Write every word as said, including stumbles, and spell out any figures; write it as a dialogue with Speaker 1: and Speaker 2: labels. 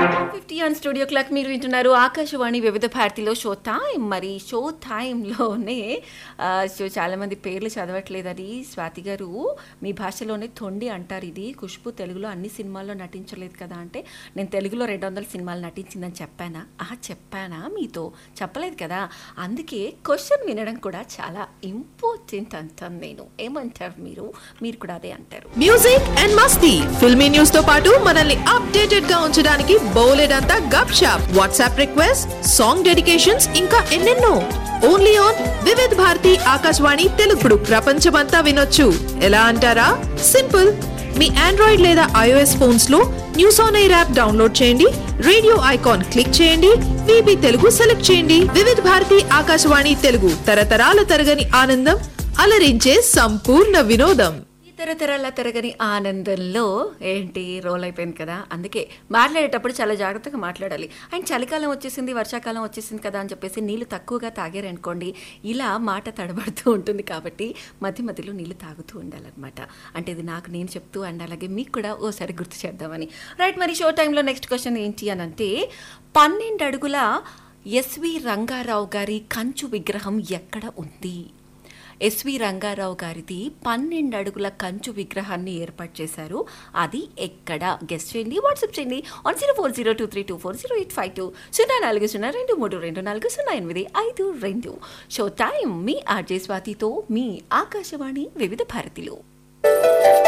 Speaker 1: Fifty on studio clock మీరు వింటున్నారు ఆకాశవాణి వివిధ భారతిలో షో టైం. మరి షో టైంలోనే షో చాలామంది పేర్లు చదవట్లేదని స్వాతి గారు మీ భాషలోనే తొండి అంటారు. ఇది ఖుష్బు తెలుగులో అన్ని సినిమాల్లో నటించలేదు కదా అంటే, నేను తెలుగులో రెండు వందల సినిమాలు నటించిందని చెప్పానా? ఆ చెప్పానా? మీతో చెప్పలేదు కదా. అందుకే క్వశ్చన్ వినడం కూడా చాలా ఇంపార్టెంట్ అంటాను నేను. ఏమంటారు మీరు? మీరు కూడా అదే అంటారు.
Speaker 2: Music and Masti filmy news తో పాటు మనల్ని అప్డేటెడ్ గా ఉంచడానికి బౌలెడ్ అంతా గప్ shop, WhatsApp request, song dedications, ఇంకా ఎన్నెన్నో. ఓన్లీ ఆన్ వివిధ్ భారతి ఆకాశవాణి తెలుగుడు ప్రపంచమంతా వినొచ్చు. ఎలా అంటారా? సింపుల్. మీ ఆండ్రాయిడ్ లేదా ఐఓఎస్ ఫోన్స్ లో news on air app download చేయండి, రేడియో ఐకాన్ క్లిక్ చేయండి, వీబీ తెలుగు సెలెక్ట్ చేయండి. వివిధ్ భారతి ఆకాశవాణి తెలుగు, తరతరాల తరగని ఆనందం, అలరించే సంపూర్ణ వినోదం.
Speaker 1: తరతరాల తరగని ఆనందంలో ఏంటి రోల్ అయిపోయింది కదా. అందుకే మాట్లాడేటప్పుడు చాలా జాగ్రత్తగా మాట్లాడాలి. అండ్ చలికాలం వచ్చేసింది, వర్షాకాలం వచ్చేసింది కదా అని చెప్పేసి నీళ్ళు తక్కువగా తాగారనుకోండి, ఇలా మాట తడబడుతూ ఉంటుంది. కాబట్టి మధ్య మధ్యలో నీళ్ళు తాగుతూ ఉండాలన్నమాట. అంటే ఇది నాకు నేను చెప్తూ అండ్ అలాగే మీకు కూడా ఓసారి గుర్తు చేద్దామని. రైట్, మరి షో టైంలో నెక్స్ట్ క్వశ్చన్ ఏంటి అని అంటే, పన్నెండు అడుగుల ఎస్వి రంగారావు గారి కంచు విగ్రహం ఎక్కడ ఉంది? ఎస్వి రంగారావు గారిది పన్నెండు అడుగుల కంచు విగ్రహాన్ని ఏర్పాటు చేశారు. అది ఎక్కడ? గెస్ట్ చేయండి, వాట్సాప్ చేయండి one zero four zero two three two four zero eight five two సున్నా నాలుగు సున్నా రెండు మూడు రెండు నాలుగు సున్నా ఎనిమిది ఐదు రెండు. షో టైం మీ ఆర్జే స్వాతితో మీ ఆకాశవాణి వివిధ భారతిలో.